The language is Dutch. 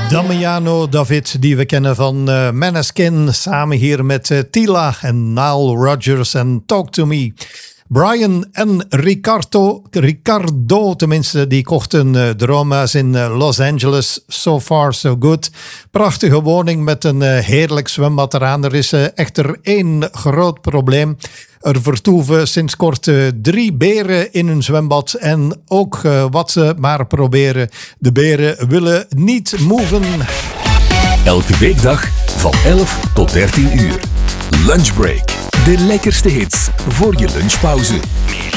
Damiano David, die we kennen van Maneskin, samen hier met Tila en Nile Rodgers en Talk To Me. Brian en Ricardo, tenminste, die kochten droomhuis in Los Angeles. So far, so good. Prachtige woning met een heerlijk zwembad eraan. Er is echter één groot probleem. Er vertoeven sinds kort 3 beren in hun zwembad. En ook wat ze maar proberen, de beren willen niet moven. Elke weekdag van 11 tot 13 uur. Lunchbreak. De lekkerste hits voor je lunchpauze.